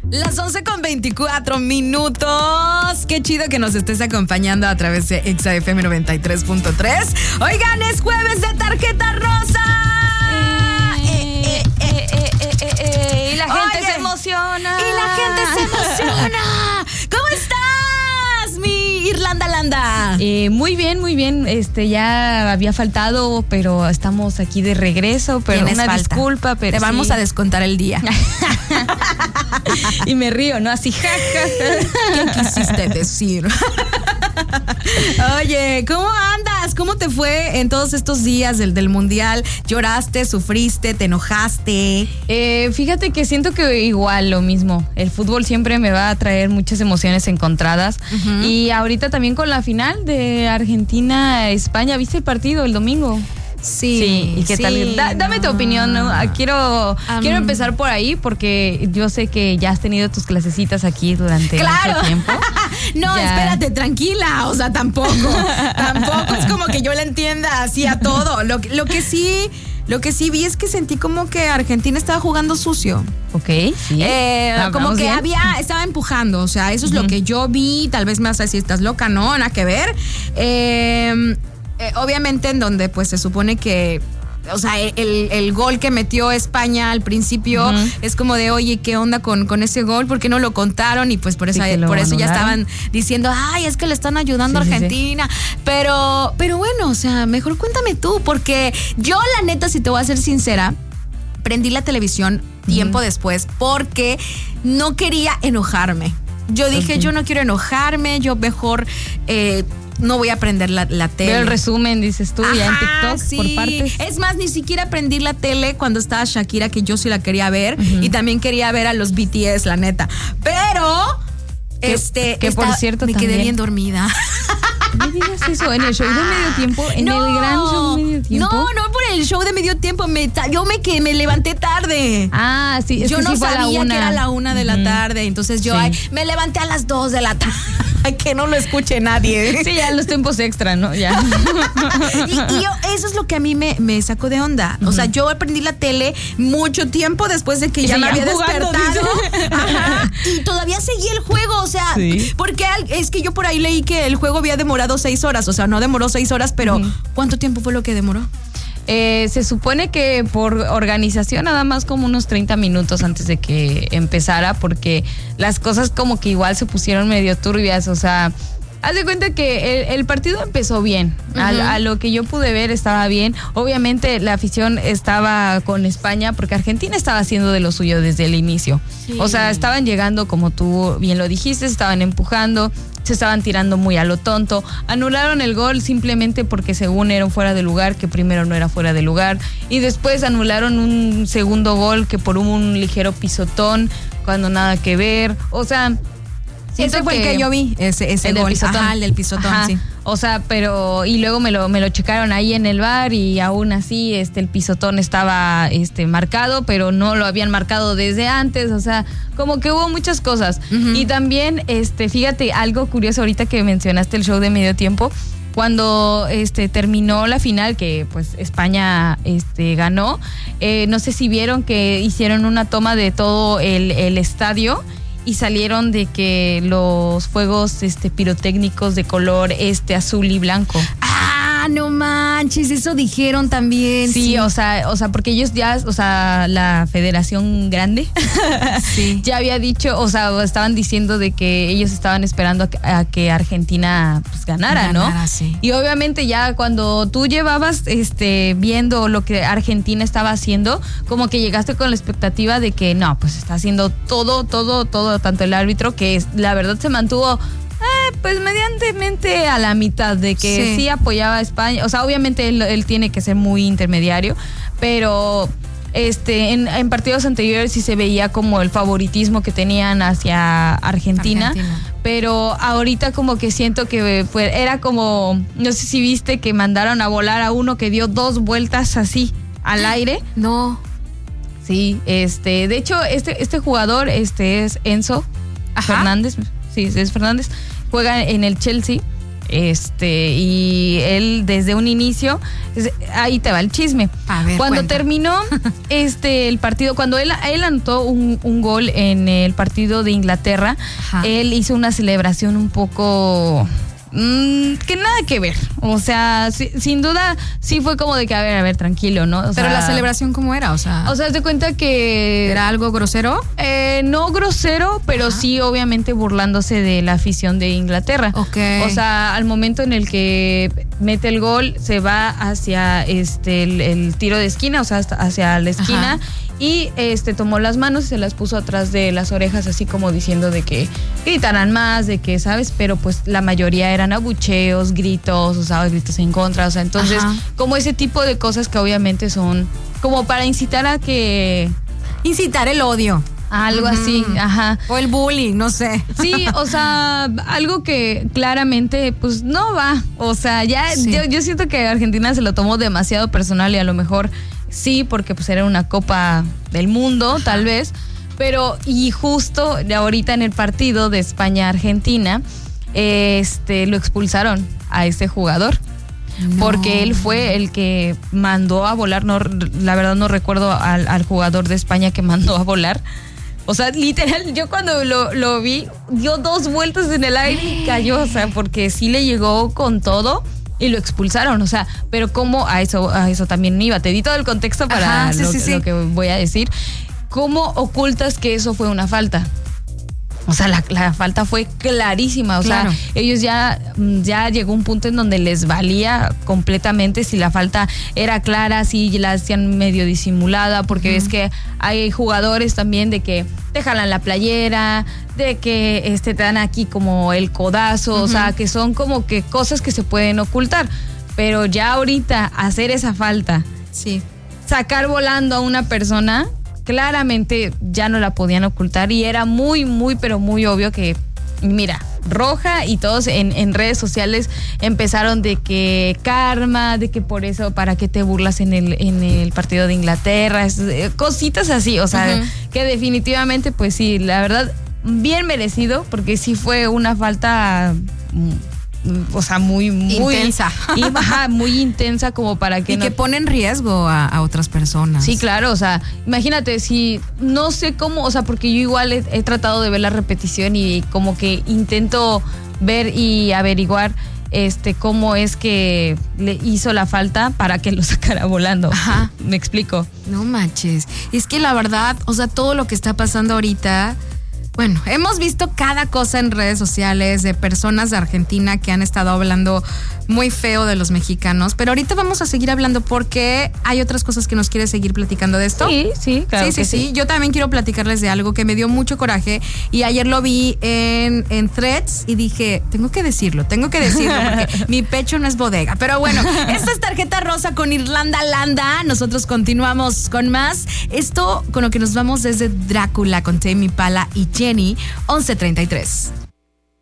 Las 11:24. Qué chido que nos estés acompañando a través de Exa FM 93.3. Oigan, es jueves de tarjeta rosa. Y la gente se emociona. ¿Cómo estás, mi Irlanda Landa? Muy bien. Ya había faltado, pero estamos aquí de regreso. Pero Tienes una falta. disculpa, pero Te vamos a descontar el día. Y me río, ¿no? Así, ¿Qué quisiste decir? Oye, ¿cómo andas? ¿Cómo te fue en todos estos días del Mundial? ¿Lloraste, sufriste, te enojaste? Fíjate que siento que igual lo mismo. El fútbol siempre me va a traer muchas emociones encontradas. Uh-huh. Y ahorita también con la final de Argentina-España. ¿Viste el partido el domingo? Sí. ¿Y qué tal? Dame tu opinión, ¿no? Quiero empezar por ahí porque yo sé que ya has tenido tus clasecitas aquí durante mucho tiempo. No, ya. Espérate, tranquila. O sea, tampoco es como que yo le entienda así a todo. Lo que sí vi es que sentí como que Argentina estaba jugando sucio. Ok, sí. Como que estaba empujando. O sea, eso es lo que yo vi. Tal vez me vas a decir, estás loca, no, nada que ver. Obviamente en donde pues se supone que, o sea, el gol que metió España al principio es como de, oye, ¿qué onda con ese gol? ¿Por qué no lo contaron? Y pues por eso ya estaban diciendo, ay, es que le están ayudando a Argentina. Sí. Pero bueno, o sea, mejor cuéntame tú, porque yo la neta, si te voy a ser sincera, prendí la televisión tiempo después porque no quería enojarme. Yo dije, yo no quiero enojarme, yo mejor... no voy a prender la tele. Veo el resumen, dices tú, ya en TikTok, sí. Por partes. Es más, ni siquiera prendí la tele cuando estaba Shakira, que yo sí la quería ver. Y también quería ver a los BTS, la neta. Pero, que por cierto me quedé bien dormida. ¿Me digas eso? ¿En el show de medio tiempo? ¿En el gran show de medio tiempo? No por el show de medio tiempo. Yo me levanté tarde. Ah, sí. Yo no sabía que era la 1 de la tarde. Entonces yo me levanté a las 2 de la tarde. Que no lo escuche nadie. Sí, ya los tiempos extra, ¿no? Ya. Y eso es lo que a mí me sacó de onda. O sea, yo aprendí la tele mucho tiempo después de que ya me había despertado. Ajá. Y todavía seguía el juego. O sea, porque es que yo por ahí leí que el juego había demorado 6 horas. O sea, no demoró 6 horas, pero ¿cuánto tiempo fue lo que demoró? Se supone que por organización nada más como unos 30 minutos antes de que empezara, porque las cosas como que igual se pusieron medio turbias. O sea, haz de cuenta que el partido empezó bien. A lo que yo pude ver estaba bien. Obviamente la afición estaba con España porque Argentina estaba haciendo de lo suyo desde el inicio. Sí. O sea, estaban llegando, como tú bien lo dijiste, estaban empujando, se estaban tirando muy a lo tonto. Anularon el gol simplemente porque según era un fuera de lugar, que primero no era fuera de lugar. Y después anularon un segundo gol que por un ligero pisotón, cuando nada que ver. O sea... Ese fue el que yo vi, ese gol. Ajá, el del pisotón, sí. O sea, pero... Y luego me lo checaron ahí en el bar y aún así el pisotón estaba marcado, pero no lo habían marcado desde antes. O sea, como que hubo muchas cosas. Y también, fíjate, algo curioso ahorita que mencionaste el show de medio tiempo. Cuando terminó la final, que pues España ganó, no sé si vieron que hicieron una toma de todo el estadio y salieron de que los fuegos pirotécnicos de color azul y blanco. No manches, eso dijeron también. Sí, o sea, porque ellos ya, o sea, la Federación Grande ya había dicho, o sea, estaban diciendo de que ellos estaban esperando a que Argentina pues ganara, ¿no? Sí. Y obviamente ya cuando tú llevabas viendo lo que Argentina estaba haciendo, como que llegaste con la expectativa de que no, pues está haciendo todo, tanto el árbitro, que la verdad se mantuvo pues mediantemente a la mitad, de que sí apoyaba a España. O sea, obviamente él tiene que ser muy intermediario, pero en partidos anteriores sí se veía como el favoritismo que tenían hacia Argentina. Pero ahorita como que siento que era como, no sé si viste que mandaron a volar a uno que dio 2 vueltas así al aire. No. Sí, de hecho este jugador es Enzo Fernández. Sí, es Fernández. Juega en el Chelsea. Y él desde un inicio, ahí te va el chisme. A ver, cuando cuenta. terminó el partido, cuando él anotó un gol en el partido de Inglaterra, Ajá. él hizo una celebración un poco que nada que ver. O sea, sin duda sí fue como de que a ver, tranquilo, ¿no? O Pero sea, la celebración, ¿cómo era? O sea, haz de cuenta que ¿era algo grosero? no grosero, pero Ajá. sí obviamente burlándose de la afición de Inglaterra. Ok. O sea, al momento en el que mete el gol, se va hacia el tiro de esquina, o sea, hacia la esquina. Ajá. Y tomó las manos y se las puso atrás de las orejas, así como diciendo de que gritaran más, de que, ¿sabes? Pero pues la mayoría eran abucheos, gritos, o sea, gritos en contra, o sea, entonces, Ajá. como ese tipo de cosas que obviamente son como para incitar a que Incitar el odio. algo así, ajá. O el bullying, no sé. Sí, o sea, algo que claramente pues no va, o sea, ya Sí. yo siento que Argentina se lo tomó demasiado personal y a lo mejor sí, porque pues era una Copa del Mundo, Ajá. tal vez, pero y justo de ahorita en el partido de España-Argentina, lo expulsaron a este jugador. No. Porque él fue el que mandó a volar, no, la verdad no recuerdo al jugador de España que mandó a volar. O sea, literal, yo cuando lo vi, dio 2 vueltas en el aire y cayó, o sea, porque sí le llegó con todo y lo expulsaron, o sea, pero cómo a eso también iba. Te di todo el contexto para Ajá, sí. lo que voy a decir. ¿Cómo ocultas que eso fue una falta? O sea, la falta fue clarísima. O Claro. sea, ellos ya llegó un punto en donde les valía completamente si la falta era clara, si la hacían medio disimulada, porque ves que hay jugadores también de que te jalan la playera, de que te dan aquí como el codazo, o sea, que son como que cosas que se pueden ocultar. Pero ya ahorita hacer esa falta, Sí. sacar volando a una persona, claramente ya no la podían ocultar y era muy, muy, pero muy obvio que, mira, roja, y todos en redes sociales empezaron de que karma, de que por eso, para qué te burlas en el partido de Inglaterra, cositas así, o sea, que definitivamente, pues sí, la verdad, bien merecido, porque sí fue una falta, o sea, muy intensa. Muy intensa, como para que Y que pone en riesgo a otras personas. Sí, claro, o sea, imagínate, si no sé cómo, o sea, porque yo igual he tratado de ver la repetición y como que intento ver y averiguar cómo es que le hizo la falta para que lo sacara volando. Ajá. ¿Me explico? No manches. Es que la verdad, o sea, todo lo que está pasando ahorita. Bueno, hemos visto cada cosa en redes sociales de personas de Argentina que han estado hablando muy feo de los mexicanos, pero ahorita vamos a seguir hablando porque hay otras cosas que nos quieres seguir platicando de esto. Sí, claro. Sí. Yo también quiero platicarles de algo que me dio mucho coraje y ayer lo vi en Threads y dije, tengo que decirlo porque mi pecho no es bodega. Pero bueno, esta es Tarjeta Rosa con Irlanda Landa. Nosotros continuamos con más. Esto con lo que nos vamos desde Drácula con Tame Impala y Jenny, 11:33.